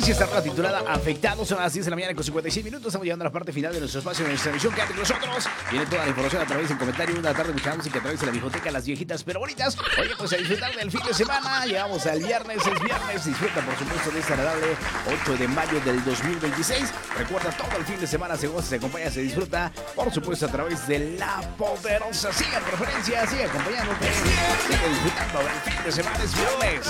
noticia está titulada Afectados. Son las 10 de la mañana con 56 minutos. Estamos llegando a la parte final de nuestro espacio de nuestra emisión. Quédate con nosotros. Viene toda la información a través del comentario. Una tarde mucha música a través de la biblioteca Las Viejitas pero Bonitas. Oye, pues a disfrutar del fin de semana. Llegamos al viernes, es viernes. Disfruta, por supuesto, de este agradable 8 de mayo del 2026. Recuerda, todo el fin de semana se goza, se acompaña, se disfruta, por supuesto, a través de La Poderosa. Sigue en preferencia, sigue acompañándote, sigue disfrutando del fin de semana. Es viernes.